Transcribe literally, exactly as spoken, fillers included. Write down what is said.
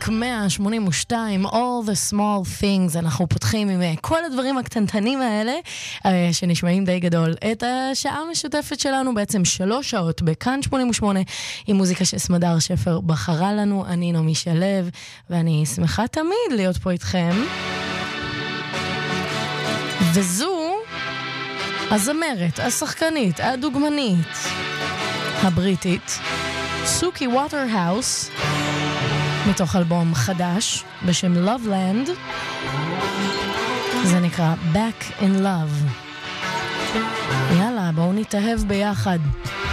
פרק מאה שמונים ושתיים, All the Small Things. אנחנו פותחים עם כל הדברים הקטנטנים האלה, שנשמעים די גדול. את השעה המשותפת שלנו, בעצם שלוש שעות בכאן שמונים ושמונה, עם מוזיקה שסמדר שפר בחרה לנו. אני נעמי שלו, ואני שמחה תמיד להיות פה איתכם. וזו הזמרת, השחקנית, הדוגמנית, הבריטית, סוקי ווטרהאוס, מתוך אלבום חדש בשם Loveland. זה נקרא Back in Love. יאללה, בואו נתאהב ביחד.